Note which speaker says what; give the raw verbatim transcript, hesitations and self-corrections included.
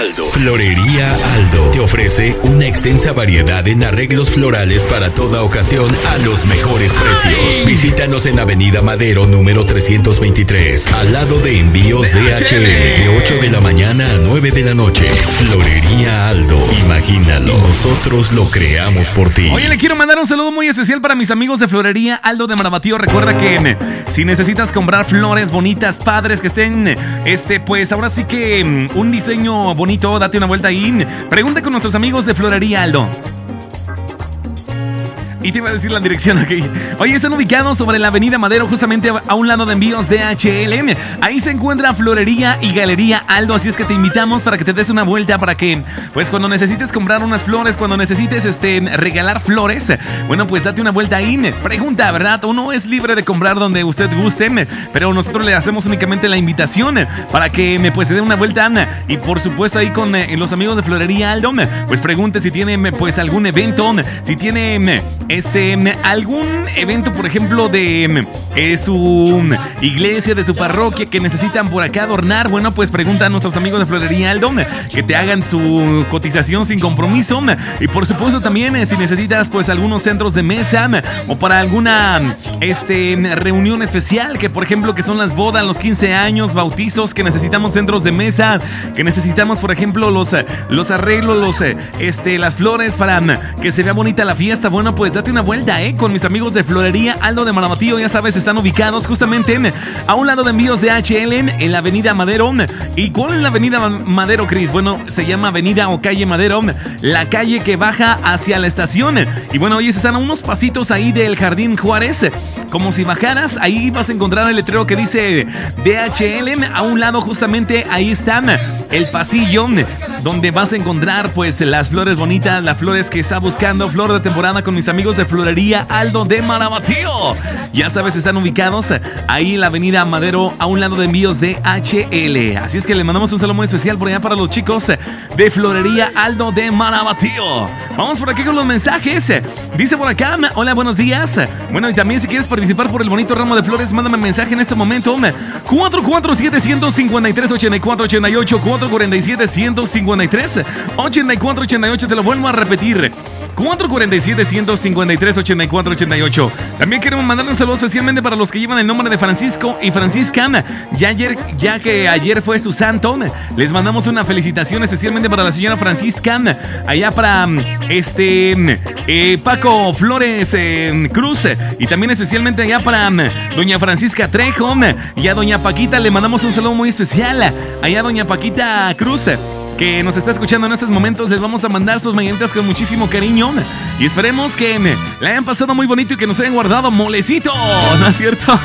Speaker 1: Aldo. Florería Aldo te ofrece una extensa variedad en arreglos florales para toda ocasión a los mejores precios. ¡Ay! Visítanos en Avenida Madero número trescientos veintitrés, al lado de Envíos D H L, de ocho de la mañana a nueve de la noche. Florería Aldo, imagínalo, nosotros lo creamos por ti.
Speaker 2: Oye, le quiero mandar un saludo muy especial para mis amigos de Florería Aldo de Marabatío. Recuerda que si necesitas comprar flores bonitas, padres, que estén, este, pues ahora sí que un diseño bonito, date una vuelta ahí. Pregunta con nuestros amigos de Florería Aldo. Y te iba a decir la dirección aquí. Oye, están ubicados sobre la Avenida Madero, justamente a un lado de Envíos D H L. Ahí se encuentra Florería y Galería Aldo. Así es que te invitamos para que te des una vuelta, para que, pues cuando necesites comprar unas flores, cuando necesites este, regalar flores, bueno, pues date una vuelta ahí. Pregunta, ¿verdad? Uno es libre de comprar donde usted guste, pero nosotros le hacemos únicamente la invitación para que me pues se dé una vuelta. Y por supuesto ahí con eh, los amigos de Florería Aldo, pues pregunte si tiene pues algún evento, si tiene este algún evento, por ejemplo, de eh, su iglesia, de su parroquia, que necesitan por acá adornar. Bueno, pues pregunta a nuestros amigos de Florería Aldo que te hagan su cotización sin compromiso. Y por supuesto también eh, si necesitas pues algunos centros de mesa o para alguna este, reunión especial, que por ejemplo que son las bodas, los quince años, bautizos, que necesitamos centros de mesa, que necesitamos por ejemplo los, los arreglos, los, este, las flores para que se vea bonita la fiesta. Bueno, pues date una vuelta eh, con mis amigos de Florería Aldo de Marabatío. Ya sabes, están ubicados justamente a un lado de Envíos D H L en la Avenida Madero. ¿Y cuál es la Avenida Madero, Cris? Bueno, se llama Avenida o Calle Madero, la calle que baja hacia la estación. Y bueno, ellos están a unos pasitos ahí del Jardín Juárez. Como si bajaras, ahí vas a encontrar el letrero que dice D H L. A un lado justamente ahí está el pasillo donde vas a encontrar pues las flores bonitas, las flores que está buscando, flor de temporada, con mis amigos de Florería Aldo de Marabatío. Ya sabes, están ubicados ahí en la Avenida Madero, a un lado de Envíos D H L. Así es que le mandamos un saludo muy especial por allá para los chicos de Florería Aldo de Marabatío. Vamos por aquí con los mensajes. Dice por acá, hola, buenos días. Bueno, y también si quieres participar por el bonito ramo de flores, mándame mensaje en este momento. cuatro cuatro siete, uno cinco tres, ocho cuatro ocho ocho, cuatro cuatro siete, uno cinco tres, ocho cuatro ocho ocho. Te lo vuelvo a repetir, cuatro cuatro siete, uno cinco tres, ocho cuatro ocho ocho. También queremos mandarle un saludo especialmente para los que llevan el nombre de Francisco y Francisca. Ya, ayer, ya que ayer fue su santo, les mandamos una felicitación especialmente para la señora Francisca, allá para este eh, Paco Flores eh, Cruz, y también especialmente allá para doña Francisca Trejo, y a doña Paquita le mandamos un saludo muy especial. Allá doña Paquita Cruz, que nos está escuchando en estos momentos, les vamos a mandar sus mañanitas con muchísimo cariño y esperemos que la hayan pasado muy bonito y que nos hayan guardado molecito, ¿no es cierto?